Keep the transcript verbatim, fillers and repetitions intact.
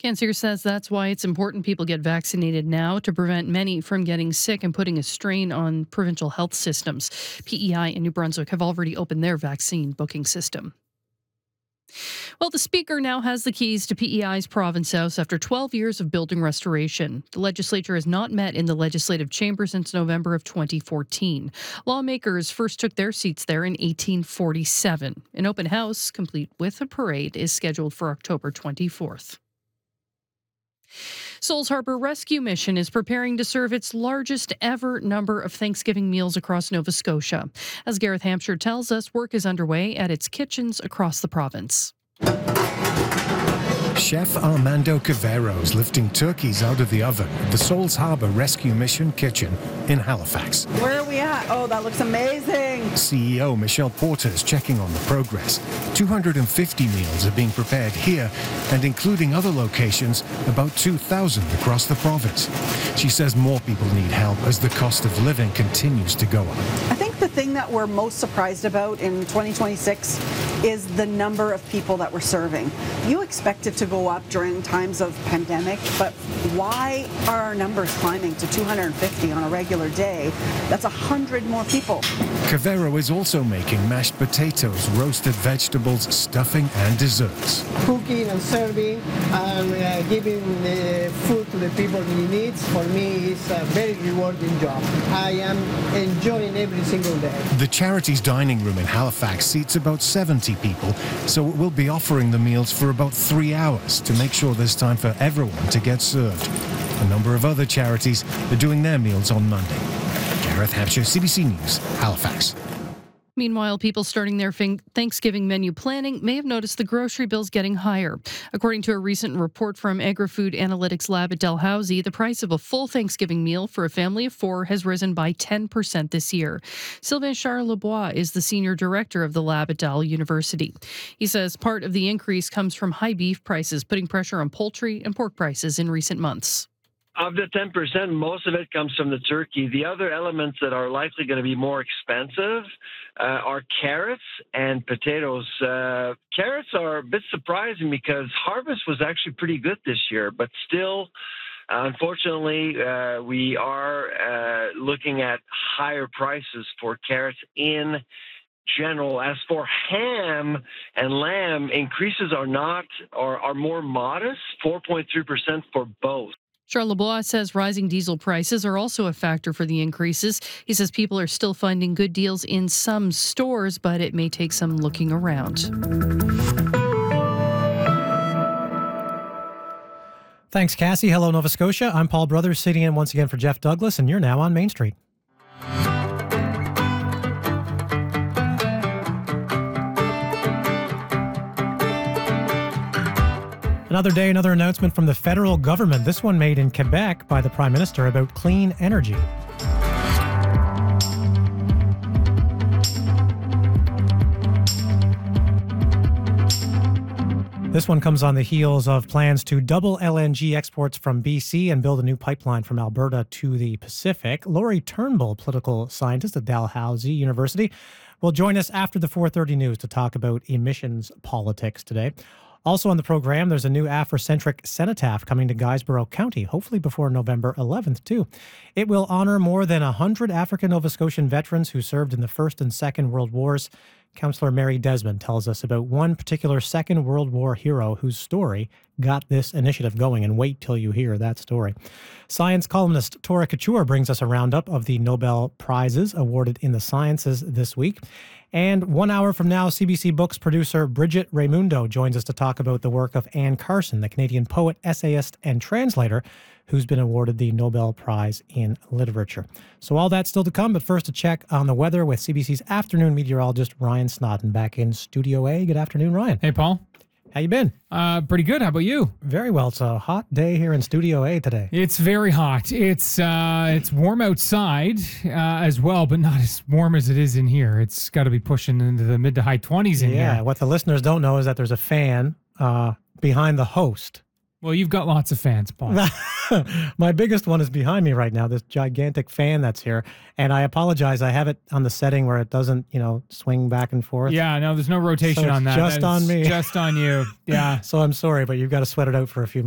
Cancer says that's why it's important people get vaccinated now to prevent many from getting sick and putting a strain on provincial health systems. P E I and New Brunswick have already opened their vaccine booking system. Well, the Speaker now has the keys to P E I's Province House after twelve years of building restoration. The legislature has not met in the legislative chamber since November of twenty fourteen. Lawmakers first took their seats there in eighteen forty-seven. An open house, complete with a parade, is scheduled for October twenty-fourth. Souls Harbor Rescue Mission is preparing to serve its largest ever number of Thanksgiving meals across Nova Scotia. As Gareth Hampshire tells us, work is underway at its kitchens across the province. Chef Armando Cavero is lifting turkeys out of the oven at the Souls Harbor Rescue Mission kitchen in Halifax. Where are we at? Oh, that looks amazing. C E O Michelle Porter is checking on the progress. two hundred fifty meals are being prepared here, and including other locations, about two thousand across the province. She says more people need help as the cost of living continues to go up. I think the thing that we're most surprised about in twenty twenty-six is the number of people that we're serving. You expect it to go up during times of pandemic, but why are our numbers climbing to two hundred fifty on a regular day? That's one hundred more people. Cavero is also making mashed potatoes, roasted vegetables, stuffing, and desserts. Cooking and serving and uh, giving the food to the people he needs, for me, is a very rewarding job. I am enjoying every single day. The charity's dining room in Halifax seats about seventy people, so it will be offering the meals for about three hours to make sure there's time for everyone to get served. A number of other charities are doing their meals on Monday. Gareth Hampshire, C B C News, Halifax. Meanwhile, people starting their Thanksgiving menu planning may have noticed the grocery bills getting higher. According to a recent report from Agri-Food Analytics Lab at Dalhousie, the price of a full Thanksgiving meal for a family of four has risen by ten percent this year. Sylvain Charlebois is the senior director of the lab at Dal University. He says part of the increase comes from high beef prices, putting pressure on poultry and pork prices in recent months. Of the ten percent, most of it comes from the turkey. The other elements that are likely going to be more expensive uh, are carrots and potatoes. Uh, carrots are a bit surprising because harvest was actually pretty good this year, but still, uh, unfortunately, uh, we are uh, looking at higher prices for carrots in general. As for ham and lamb, increases are not or are more modest, four point three percent for both. Charlebois says rising diesel prices are also a factor for the increases. He says people are still finding good deals in some stores, but it may take some looking around. Thanks, Cassie. Hello, Nova Scotia. I'm Paul Brothers, sitting in once again for Jeff Douglas, and you're now on Main Street. Another day, another announcement from the federal government, this one made in Quebec by the Prime Minister about clean energy. This one comes on the heels of plans to double L N G exports from B C and build a new pipeline from Alberta to the Pacific. Laurie Turnbull, political scientist at Dalhousie University, will join us after the four thirty news to talk about emissions politics today. Also on the program, there's a new Afrocentric cenotaph coming to Guysborough County, hopefully before November eleventh, too. It will honor more than one hundred African Nova Scotian veterans who served in the First and Second World Wars. Councillor Mary Desmond tells us about one particular Second World War hero whose story got this initiative going, and wait till you hear that story. Science columnist Tora Couture brings us a roundup of the Nobel Prizes awarded in the sciences this week. And one hour from now, C B C Books producer Bridget Raimundo joins us to talk about the work of Anne Carson, the Canadian poet, essayist, and translator, who's been awarded the Nobel Prize in Literature. So all that's still to come, but first a check on the weather with C B C's afternoon meteorologist Ryan Snodden back in Studio A. Good afternoon, Ryan. Hey, Paul. How you been? Uh, pretty good. How about you? Very well. It's a hot day here in Studio A today. It's very hot. It's uh, it's warm outside uh, as well, but not as warm as it is in here. It's got to be pushing into the mid to high twenties in yeah, here. Yeah, what the listeners don't know is that there's a fan uh, behind the host. Well, you've got lots of fans, Paul. My biggest one is behind me right now, this gigantic fan that's here. And I apologize. I have it on the setting where it doesn't, you know, swing back and forth. Yeah, no, there's no rotation so on that. Just that on me. Just on you. Yeah. So I'm sorry, but you've got to sweat it out for a few minutes.